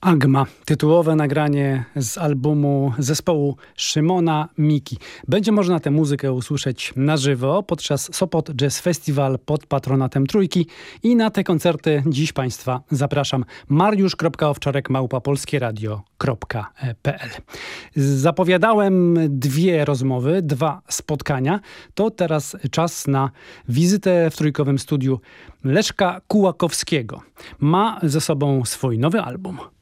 Agma, tytułowe nagranie z albumu zespołu Szymona Miki. Będzie można tę muzykę usłyszeć na żywo podczas Sopot Jazz Festival pod patronatem Trójki i na te koncerty dziś Państwa zapraszam. mariusz.owczarek@polskieradio.pl. Zapowiadałem 2 rozmowy, 2 spotkania. To teraz czas na wizytę w trójkowym studiu Leszka Kułakowskiego. Ma ze sobą swój nowy album.